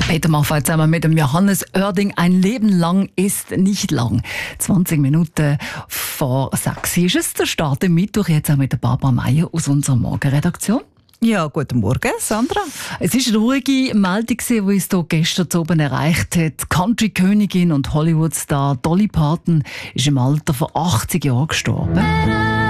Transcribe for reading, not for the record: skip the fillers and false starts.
Peter Maffay zusammen mit dem Johannes Oerding. Ein Leben lang ist nicht lang. 20 Minuten vor 6 ist es der Start im Mittwoch. Jetzt auch mit der Barbara Meier aus unserer Morgenredaktion. Ja, guten Morgen, Sandra. Es war eine ruhige Meldung, die uns hier gestern oben erreicht hat. Country-Königin und Hollywood-Star Dolly Parton ist im Alter von 80 Jahren gestorben.